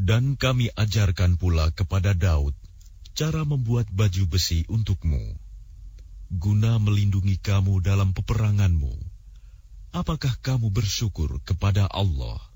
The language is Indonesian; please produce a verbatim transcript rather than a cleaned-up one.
Dan kami ajarkan pula kepada Daud cara membuat baju besi untukmu, guna melindungi kamu dalam peperanganmu. Apakah kamu bersyukur kepada Allah?